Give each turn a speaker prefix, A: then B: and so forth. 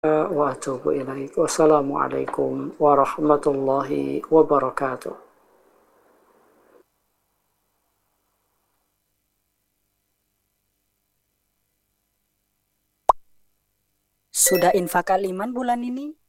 A: wa atubu ilaik. Wassalamualaikum warahmatullahi wabarakatuh.
B: Sudah infak kaliman bulan ini?